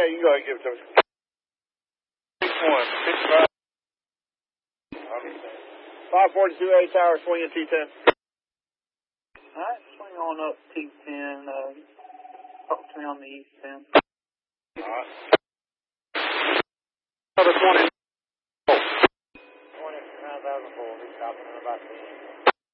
Yeah, you go ahead and give it to us. 6-1, 542 8 hour swing at T10. Alright, swing on up T10, talk to me on the east end. Alright. Another 20. 20, 9004, he's stopping in about 10.